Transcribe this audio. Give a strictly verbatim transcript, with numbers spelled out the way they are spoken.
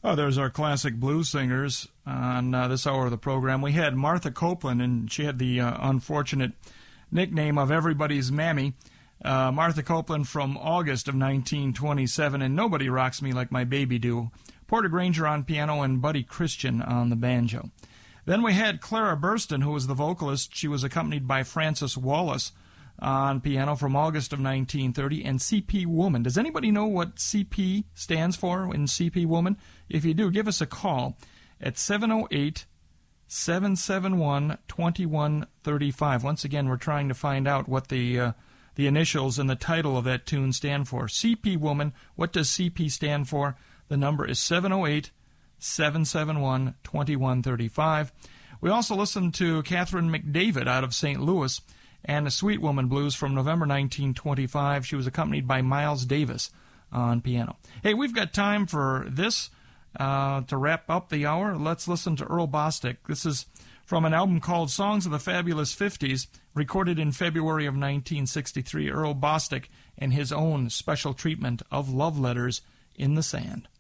Oh, there's our classic blues singers on uh, this hour of the program. We had Martha Copeland, and she had the uh, unfortunate nickname of Everybody's Mammy. Uh, Martha Copeland from August of nineteen twenty-seven, and Nobody Rocks Me Like My Baby Do. Porter Granger on piano and Buddy Christian on the banjo. Then we had Clara Burston, who was the vocalist. She was accompanied by Frances Wallace on piano from August of nineteen thirty, and C P Woman. Does anybody know what C P stands for in C P Woman? If you do, give us a call at seven oh eight, seven seven one, two one three five. Once again, we're trying to find out what the uh, the initials and the title of that tune stand for. C P Woman. What does C P stand for? The number is seven oh eight, seven seven one, two one three five. We also listened to Catherine McDavid out of Saint Louis and the Sweet Woman Blues from November nineteen twenty-five. She was accompanied by Miles Davis on piano. Hey, we've got time for this uh, to wrap up the hour. Let's listen to Earl Bostic. This is from an album called Songs of the Fabulous fifties, recorded in February of nineteen sixty-three. Earl Bostic and his own special treatment of Love Letters in the Sand.